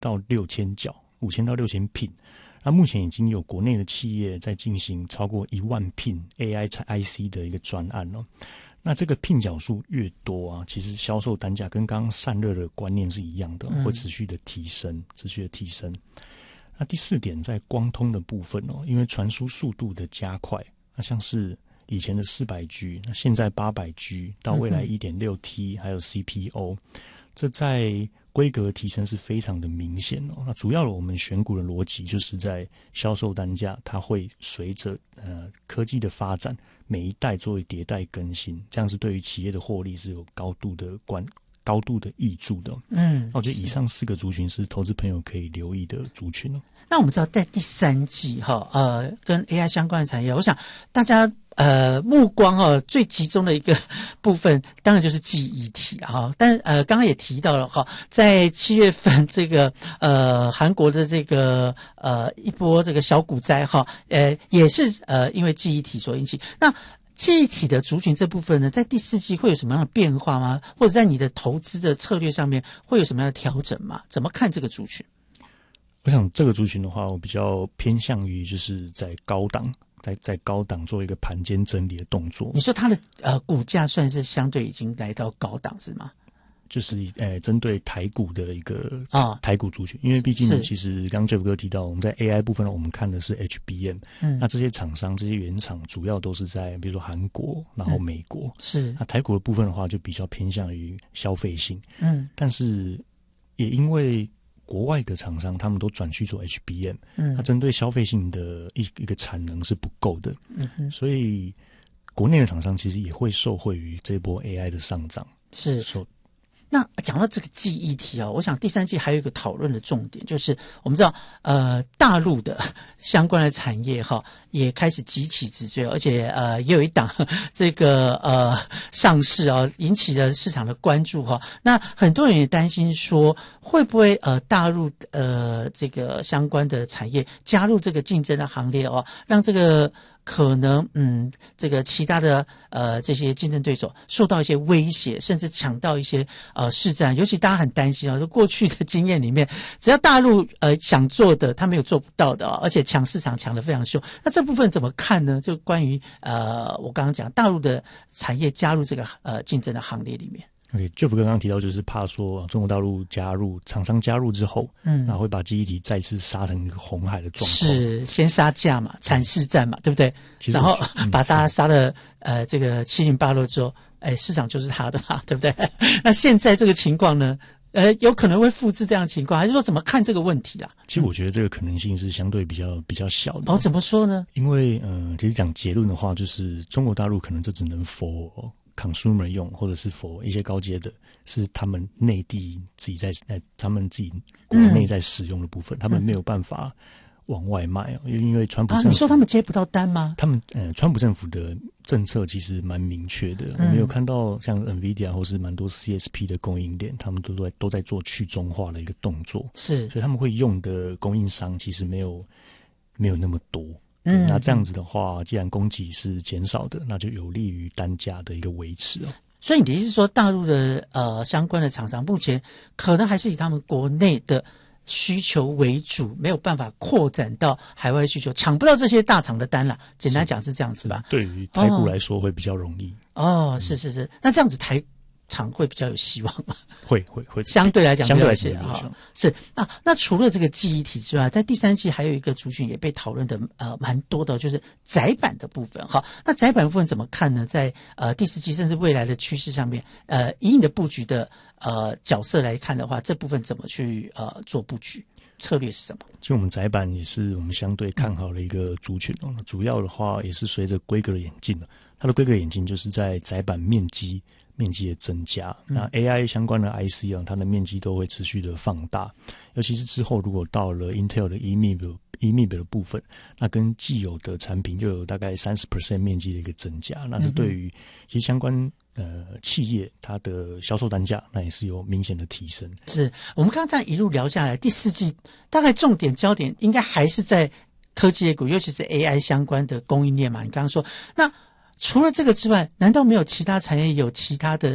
到6000角，5000到6000 pin。那目前已经有国内的企业在进行超过1万 pin AI IC 的一个专案哦。那这个 pin 角数越多啊，其实销售单价跟刚刚散热的观念是一样的，会持续的提升。那第4点，在光通的部分哦，因为传输速度的加快，那像是以前的400G，那现在800G，到未来 1.6T， 还有 CPO， 这在规格提升是非常的明显哦。那主要的我们选股的逻辑就是在销售单价，它会随着科技的发展，每一代作为迭代更新，这样是对于企业的获利是有高度的益处的。那我觉得以上4个族群是投资朋友可以留意的族群哦。 那我们知道在第3季跟 AI 相关的产业，我想大家目光最集中的一个部分当然就是记忆体但刚刚也提到了在7月份这个韩国的这个一波这个小股灾也是因为记忆体所引起。那记忆体的族群这部分呢，在第4季会有什么样的变化吗？或者在你的投资的策略上面会有什么样的调整吗？怎么看这个族群？ 我想这个族群的话，我比较偏向于就是在高档，在高档做一个盘间整理的动作。 你说它的股价算是相对已经来到高档是吗？ 就是针对台股的一个台股族群，因为毕竟其实刚刚 Jeff 哥提到，我们在 AI 部分我们看的是 HBM，那这些厂商这些原厂主要都是在比如说韩国，然后美国， 是那台股的部分的话就比较偏向于消费性，但是也因为国外的厂商他们都转去做 HBM，它针对消费性的一个产能是不够的，所以国内的厂商其实也会受惠于这波 AI 的上涨。 是。那讲到这个记忆体我想第3季还有一个讨论的重点，就是我们知道大陆的相关的产业也开始急起直追，而且也有一档这个上市引起了市场的关注那很多人也担心说，会不会大陆这个相关的产业加入这个竞争的行列让这个可能这个其他的这些竞争对手受到一些威胁，甚至抢到一些市占，尤其大家很担心就过去的经验里面，只要大陆想做的他没有做不到的而且抢市场抢得非常凶。那这部分怎么看呢？就关于我刚刚讲大陆的产业加入这个竞争的行列里面。 Jeff 刚刚提到，就是怕说中国大陆厂商加入之后，那会把记忆体再次杀成一个红海的状况。 是先杀价嘛，产市战嘛，对不对？然后把大家杀了这个七零八落之后，市场就是他的嘛，对不对？那现在这个情况呢？有可能会复制这样的情况，还是说怎么看这个问题啦？ 其实我觉得这个可能性是相对比较小的。 怎么说呢？ 因为其实讲结论的话，就是中国大陆可能就只能 for consumer 用，或者是 for 一些高阶的，是他们内地自己他们自己国内在使用的部分，他们没有办法往外卖因为川普政府你说他们接不到单吗？ 他们川普政府的政策其实蛮明确的，我们有看到像 NVIDIA 或是蛮多 CSP 的供应链，他们都在做去中化的一个动作， 是， 所以他们会用的供应商其实没有那么多。那这样子的话，既然供给是减少的，那就有利于单价的一个维持所以你的意思是说，大陆的相关的厂商目前可能还是以他们国内的需求为主，没有办法扩展到海外需求，抢不到这些大厂的单啦。简单讲是这样子吧？ 对于台股来说会比较容易。 是。那这样子台厂会比较有希望吗？ 会， 相对来讲比较有希望是。那除了这个记忆体之外，在第3季还有一个族群也被讨论的蛮多的，就是载板的部分那载板部分怎么看呢？在第4季甚至未来的趋势上面，以你的布局的角色来看的话，这部分怎么去做布局？策略是什么？ 就我们载板也是我们相对看好的一个族群主要的话也是随着规格的演进它的规格演进就是在载板面积的增加，那 AI 相关的 IC 它的面积都会持续的放大，尤其是之后如果到了 Intel 的 EMIB 的部分，那跟既有的产品又有大概 30% 面积的一个增加，那是对于其实相关企业它的销售单价那也是有明显的提升。 是我们刚刚这样一路聊下来，第4季大概重点焦点应该还是在科技业股，尤其是 AI 相关的供应链嘛。你刚刚说，那除了这个之外，难道没有其他产业有其他的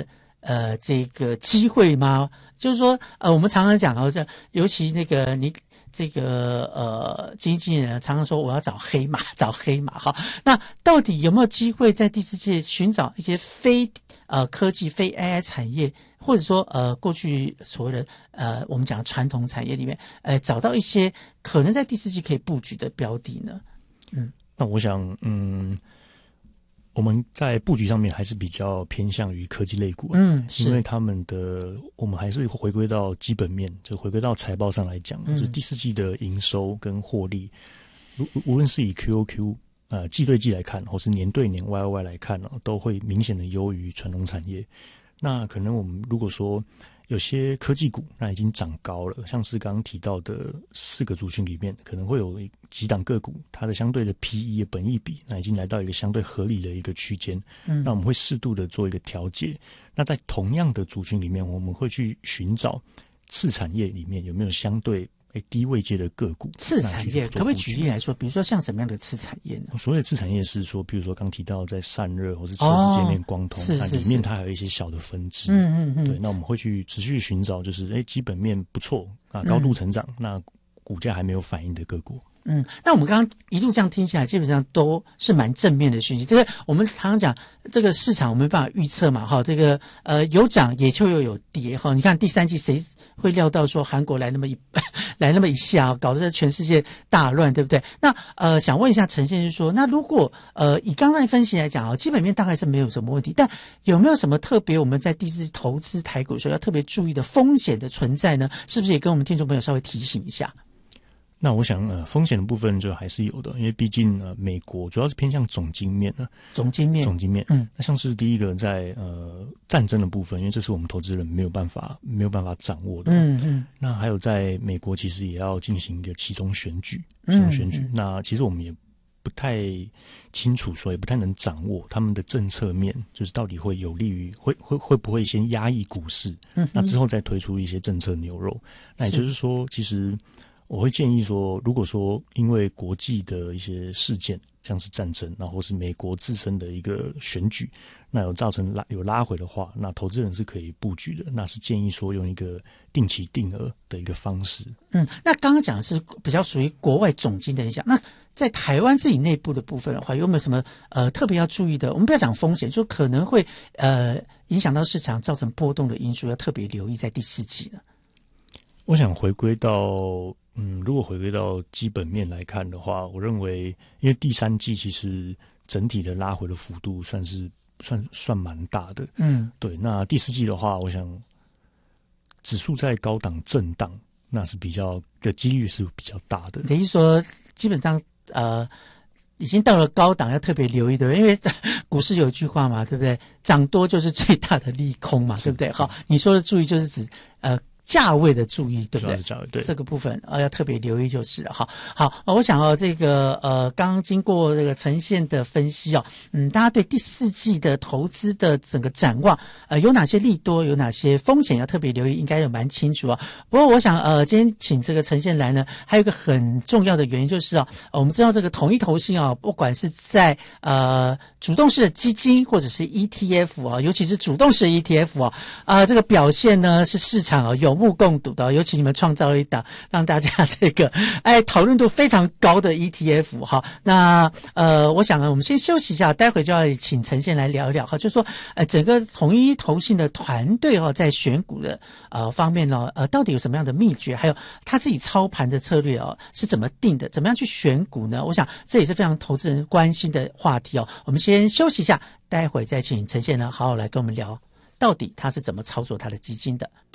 这个机会吗？就是说我们常常讲哦，这尤其那个你。这个基金经理人常常说我要找黑马，找黑马哈。那到底有没有机会在第四季寻找一些非科技、非 AI 产业，或者说过去所谓的我们讲传统产业里面，找到一些可能在第四季可以布局的标的呢？ 那我想我们在布局上面还是比较偏向于科技类股，因为他们我们还是回归到基本面，就回归到财报上来讲，就第四季的营收跟获利，无论是以 QOQ 季对季来看，或是年对年 YOY 来看都会明显的优于传统产业。那可能我们如果说有些科技股那已经涨高了，像是刚刚提到的4个族群里面，可能会有几档个股，它的相对的 PE 本益比那已经来到一个相对合理的一个区间，那我们会适度的做一个调节。那在同样的族群里面，我们会去寻找次产业里面有没有相对低位阶的个股。 次产业可不可以举例来说？比如说像什么样的次产业呢？ 所谓的次产业是说，比如说刚提到在散热或是车子界面光通，那里面它还有一些小的分支。对，那我们会去持续寻找，就是基本面不错高度成长，那股价还没有反应的个股。 那我们刚刚一路这样听下来，基本上都是蛮正面的讯息。这个我们常常讲，这个市场我们没办法预测嘛，哈，这个有涨也就有跌哈。你看第三季谁会料到说韩国来那么一下，搞得全世界大乱，对不对？那想问一下陈先生说，那如果以刚才分析来讲基本面大概是没有什么问题，但有没有什么特别我们在第四季投资台股的时候要特别注意的风险的存在呢？是不是也跟我们听众朋友稍微提醒一下？ 那我想风险的部分就还是有的，因为毕竟美国主要是偏向总经面呢。总经面。那像是第一个在战争的部分，因为这是我们投资人没有办法掌握的。那还有在美国其实也要进行一个期中选举。那其实我们也不太清楚，所以不太能掌握他们的政策面，就是到底会有利于会不会先压抑股市，那之后再推出一些政策牛肉。那也就是说，其实我会建议说，如果说因为国际的一些事件，像是战争，然后是美国自身的一个选举，那有造成有拉回的话，那投资人是可以布局的。那是建议说用一个定期定额的一个方式。 那刚刚讲的是比较属于国外总经的影响。那在台湾自己内部的部分的话，有没有什么特别要注意的？我们不要讲风险，就可能会影响到市场、造成波动的因素，要特别留意在第四季呢？ 我想回归到如果回归到基本面来看的话，我认为因为第三季其实整体的拉回的幅度算蛮大的。对。那第四季的话，我想指数在高档震荡，那是比较的几率是比较大的。 等于说基本上已经到了高档，要特别留意的，因为股市有一句话嘛，对不对？涨多就是最大的利空嘛，对不对？好，你说的注意就是指价位的注意，对不对？ 对， 这个部分要特别留意就是了。好，我想这个刚刚经过这个呈现的分析大家对第四季的投资的整个展望有哪些利多，有哪些风险要特别留意，应该有蛮清楚不过我想今天请这个陈先来呢，还有一个很重要的原因就是我们知道这个统一投信不管是在主动式的基金或者是 ETF 尤其是主动式的 ETF 这个表现呢是市场有目共睹的，尤其你们创造了一档让大家这个讨论度非常高的 ETF 那我想我们先休息一下，待会就要请陈先来聊一聊就是说整个统一投信的团队在选股的方面到底有什么样的秘诀，还有他自己操盘的策略是怎么定的，怎么样去选股呢？我想这也是非常投资人关心的话题我们先休息一下，待会再请陈先呢好好来跟我们聊到底他是怎么操作他的基金的。